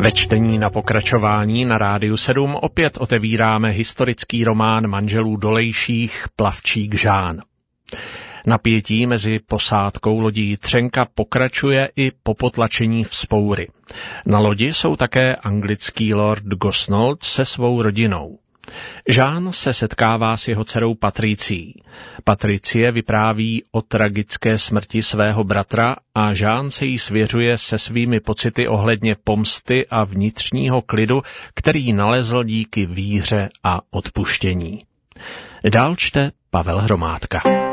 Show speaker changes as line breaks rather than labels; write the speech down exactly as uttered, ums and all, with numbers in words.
Ve čtení na pokračování na Rádiu sedm opět otevíráme historický román manželů Dolejších Plavčík Žán. Napětí mezi posádkou lodí Třenka pokračuje i po potlačení vzpoury. Na lodi jsou také anglický lord Gosnold se svou rodinou. Žán se setkává s jeho dcerou Patricií. Patricie vypráví o tragické smrti svého bratra a Žán se jí svěřuje se svými pocity ohledně pomsty a vnitřního klidu, který nalezl díky víře a odpuštění. Dál čte Pavel Hromádka.